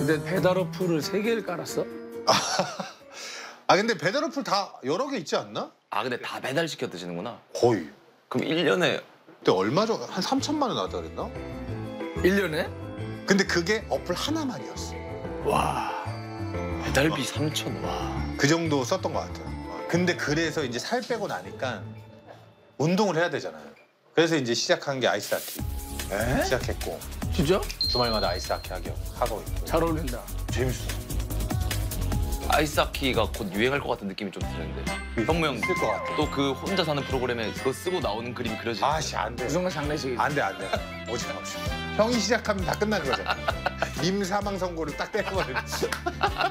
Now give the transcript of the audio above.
근데 배달 어플을 3개를 깔았어? 아 근데 배달 어플 다 여러 개 있지 않나? 아 근데 다 배달시켜 드시는구나. 거의. 그럼 1년에 그때 얼마 전 한 3천만 원 나왔다 그랬나? 1년에? 근데 그게 어플 하나만이었어. 와. 배달비 3천. 와. 그 정도 썼던 것 같아요. 근데 그래서 이제 살 빼고 나니까 운동을 해야 되잖아요. 그래서 이제 시작한 게 아이스하키. 시작했고 진짜? 주말마다 아이스하키 하고 있고. 잘 어울린다. 재밌어. 아이스하키가 곧 유행할 것 같은 느낌이 좀 드는데. 현무 형. 쓸 것 같아. 또 그 혼자 사는 프로그램에 그거 쓰고 나오는 그림 그려지는. 아씨 안 돼. 그 순간 장례식이지. 안 돼, 안 돼. 오지 마, 오지 마. 형이 시작하면 다 끝나는 거잖아. 님 사망 선고를 딱 때려버리는.